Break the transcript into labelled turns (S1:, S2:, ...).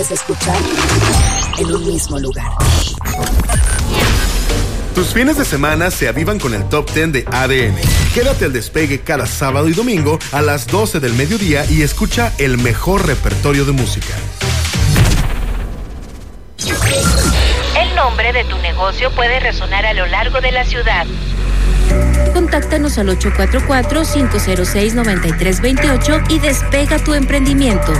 S1: Escuchar en un mismo lugar.
S2: Tus fines de semana se avivan con el Top 10 de ADN. Quédate al despegue cada sábado y domingo a las 12 del mediodía y escucha el mejor repertorio de música.
S3: El nombre de tu negocio puede resonar a lo largo de la ciudad.
S4: Contáctanos al 844-506-9328 y despega tu emprendimiento.